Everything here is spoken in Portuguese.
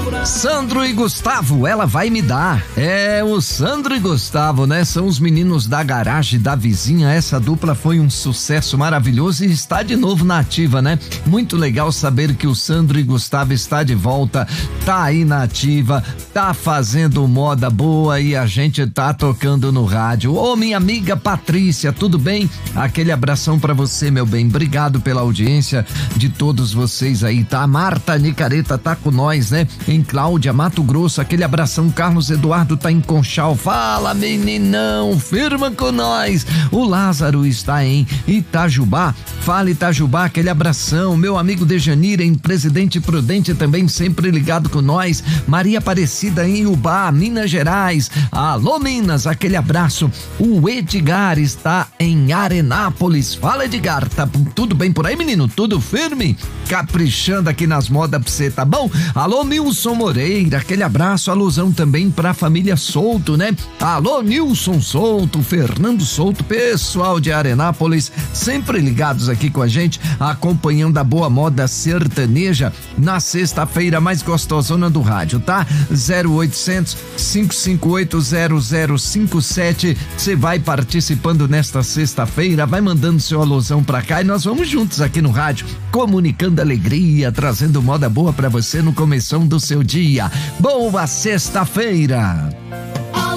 Sandro e Gustavo, ela vai me dar. É, o Sandro e Gustavo, né? São os meninos da garagem da vizinha. Essa dupla foi um sucesso maravilhoso e está de novo na ativa, né? Muito legal saber que o Sandro e Gustavo está de volta, tá aí na ativa, tá fazendo moda boa e a gente tá tocando no rádio. Ô, minha amiga Patrícia, tudo bem? Aquele abração pra você, meu bem. Obrigado pela audiência de todos vocês aí, tá? Marta Nicareta tá com nós, né? Em Cláudia, Mato Grosso, aquele abração. Carlos Eduardo tá em Conchal. Fala, meninão, firma com nós. O Lázaro está em Itajubá. Fala, Itajubá, aquele abração. Meu amigo Dejanira em Presidente Prudente também sempre ligado com nós. Maria Aparecida em Ubá, Minas Gerais. Alô, Minas, aquele abraço. O Edgar está em Arenápolis. Fala, Edgar, tá tudo bem por aí, menino? Tudo firme? Caprichando aqui nas modas pra você, tá bom? Alô, Nilson Moreira, aquele abraço, alusão também pra família Souto, né? Alô, Nilson Souto, Fernando Souto, pessoal de Arenápolis, sempre ligados aqui com a gente, acompanhando a boa moda sertaneja na sexta-feira mais gostosona do rádio, tá? 0800 558 0057. Você vai participando nesta sexta-feira, vai mandando seu alusão pra cá e nós vamos juntos aqui no rádio, comunicando alegria, trazendo moda boa pra você no começão do seu dia. Boa sexta-feira!